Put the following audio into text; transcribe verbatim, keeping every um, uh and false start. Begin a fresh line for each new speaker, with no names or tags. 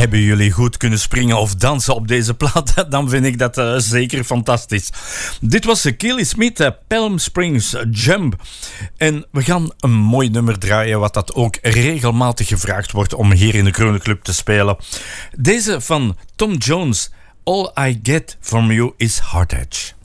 hebben jullie goed kunnen springen of dansen op deze plaat, dan vind ik dat uh, zeker fantastisch. Dit was Keely Smith, uh, Palm Springs Jump. En we gaan een mooi nummer draaien, wat dat ook regelmatig gevraagd wordt om hier in de Kronen Club te spelen. Deze van Tom Jones, All I Get From You Is Heart Edge.